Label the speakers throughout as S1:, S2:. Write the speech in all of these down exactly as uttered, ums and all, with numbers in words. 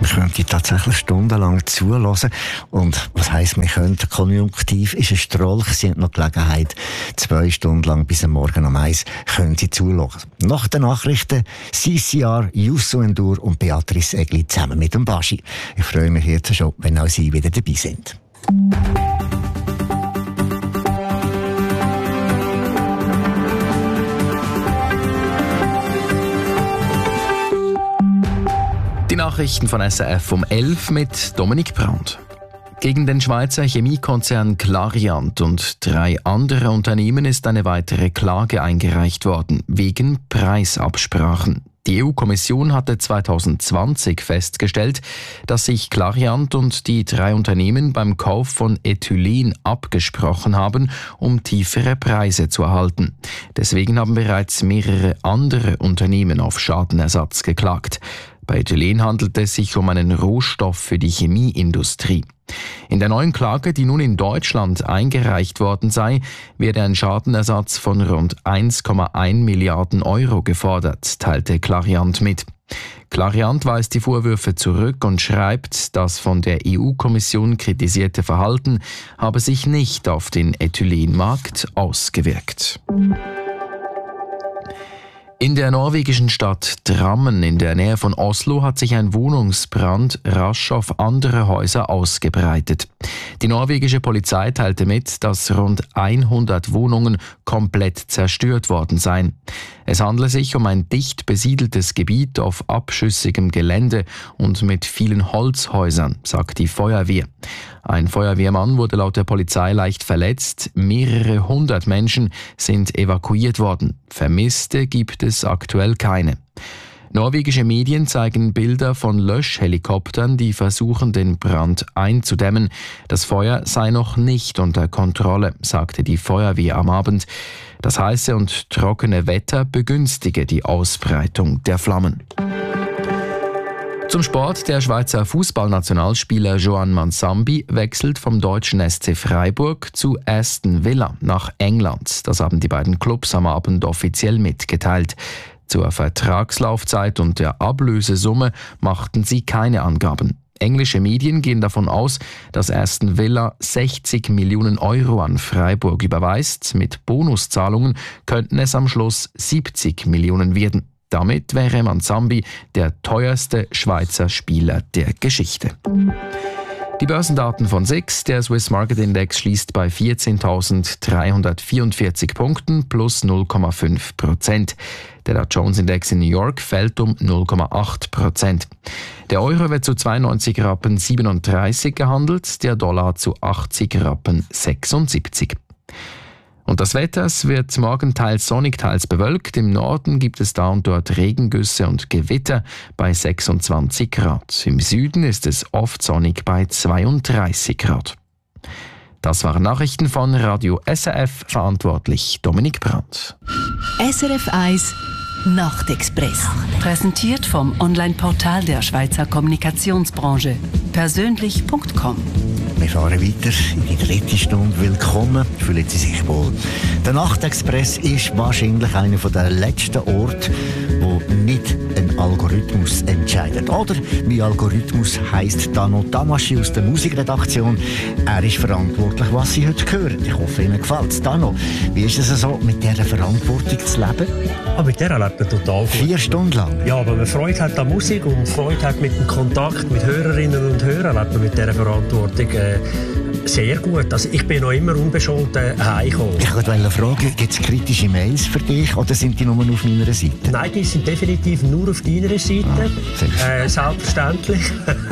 S1: Man könnte tatsächlich stundenlang zuhören. Und was heisst, wir könnten, konjunktiv ist ein Strolch. Sie haben noch Gelegenheit, zwei Stunden lang bis am Morgen um eins können Sie zuhören. Nach den Nachrichten C C R, Youssou N'Dour und Beatrice Egli zusammen mit dem Baschi. Ich freue mich jetzt schon, wenn auch Sie wieder dabei sind.
S2: Die Nachrichten von S R F um elf mit Dominik Brandt. Gegen den Schweizer Chemiekonzern Clariant und drei andere Unternehmen ist eine weitere Klage eingereicht worden, wegen Preisabsprachen. Die E U-Kommission hatte zwanzig zwanzig festgestellt, dass sich Clariant und die drei Unternehmen beim Kauf von Ethylen abgesprochen haben, um tiefere Preise zu erhalten. Deswegen haben bereits mehrere andere Unternehmen auf Schadenersatz geklagt. Bei Ethylen handelt es sich um einen Rohstoff für die Chemieindustrie. In der neuen Klage, die nun in Deutschland eingereicht worden sei, werde ein Schadenersatz von rund eins Komma eins Milliarden Euro gefordert, teilte Clariant mit. Clariant weist die Vorwürfe zurück und schreibt, das von der E U-Kommission kritisierte Verhalten habe sich nicht auf den Ethylenmarkt ausgewirkt. In der norwegischen Stadt Drammen in der Nähe von Oslo hat sich ein Wohnungsbrand rasch auf andere Häuser ausgebreitet. Die norwegische Polizei teilte mit, dass rund hundert Wohnungen komplett zerstört worden seien. Es handle sich um ein dicht besiedeltes Gebiet auf abschüssigem Gelände und mit vielen Holzhäusern, sagt die Feuerwehr. Ein Feuerwehrmann wurde laut der Polizei leicht verletzt, mehrere hundert Menschen sind evakuiert worden. Vermisste gibt es aktuell keine. Norwegische Medien zeigen Bilder von Löschhelikoptern, die versuchen, den Brand einzudämmen. Das Feuer sei noch nicht unter Kontrolle, sagte die Feuerwehr am Abend. Das heiße und trockene Wetter begünstige die Ausbreitung der Flammen. Zum Sport. Der Schweizer Fußballnationalspieler Joan Mansambi wechselt vom deutschen S C Freiburg zu Aston Villa nach England. Das haben die beiden Clubs am Abend offiziell mitgeteilt. Zur Vertragslaufzeit und der Ablösesumme machten sie keine Angaben. Englische Medien gehen davon aus, dass Aston Villa sechzig Millionen Euro an Freiburg überweist. Mit Bonuszahlungen könnten es am Schluss siebzig Millionen werden. Damit wäre Mansambi der teuerste Schweizer Spieler der Geschichte. Die Börsendaten von S I X. Der Swiss Market Index schließt bei vierzehntausenddreihundertvierundvierzig Punkten plus null Komma fünf Prozent. Der Dow Jones Index in New York fällt um null Komma acht Prozent. Der Euro wird zu zweiundneunzig Rappen siebenunddreißig gehandelt, der Dollar zu achtzig Rappen sechsundsiebzig. Und das Wetter, es wird morgen teils sonnig, teils bewölkt. Im Norden gibt es da und dort Regengüsse und Gewitter bei sechsundzwanzig Grad. Im Süden ist es oft sonnig bei zweiunddreißig Grad. Das waren Nachrichten von Radio S R F, verantwortlich Dominik Brandt.
S3: S R F eins Nachtexpress. Präsentiert vom Online-Portal der Schweizer Kommunikationsbranche. persönlich punkt com.
S1: Wir fahren weiter in die dritte Stunde. Willkommen, fühlen Sie sich wohl. Der Nachtexpress ist wahrscheinlich einer der letzten Orte, wo nicht ein Algorithmus entscheidet. Oder, wie Algorithmus heisst Dano Tamaschi aus der Musikredaktion. Er ist verantwortlich, was Sie heute hören. Ich hoffe, Ihnen gefällt es. Dano, wie ist es so, mit dieser Verantwortung zu leben?
S4: Ah, mit der lebt man total gut.
S1: Vier Stunden lang?
S4: Ja, aber man Freude hat an Musik und Freude hat mit dem Kontakt mit Hörerinnen und Hörern, lebt man mit dieser Verantwortung äh, sehr gut. Also ich bin noch immer unbescholten heimgekommen.
S1: Ich wollte fragen, gibt es kritische Mails für dich oder sind die nur auf meiner Seite?
S4: Nein, die sind definitiv nur auf deiner Seite. Ah, äh, selbstverständlich.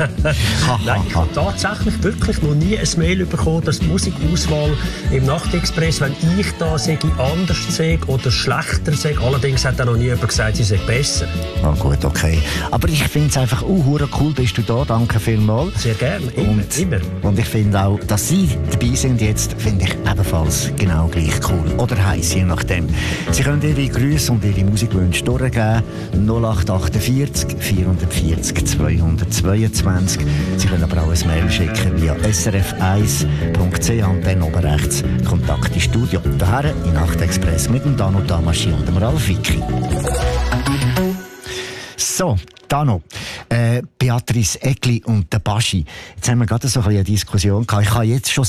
S4: Nein, ich habe tatsächlich wirklich noch nie ein Mail bekommen, dass die Musikauswahl im Nachtexpress, wenn ich da sage, anders sage oder schlechter sage. Allerdings hat auch noch nie jemand gesagt, sie sei besser.
S1: Ah, gut, okay. Aber ich finde es einfach uh, cool, bist du da. Danke vielmals.
S4: Sehr gerne, immer.
S1: Und,
S4: immer.
S1: und ich finde auch, dass Sie dabei sind jetzt, finde ich ebenfalls genau gleich cool. Oder heiß, je nachdem. Sie können Ihre Grüße und Ihre Musikwünsche durchgeben. null acht achtundvierzig vierundvierzig zweihundertzweiundzwanzig. Sie können aber auch ein Mail schicken via s r f eins punkt c h und dann oben rechts Kontakt ins Studio. Daher in Nachtexpress mit dem Dano Tamaschi und dem Ralf Vicky. So, da noch. Äh, Beatrice Egli und der Baschi. Jetzt haben wir gerade so ein bisschen eine Diskussion gehabt. Ich habe jetzt schon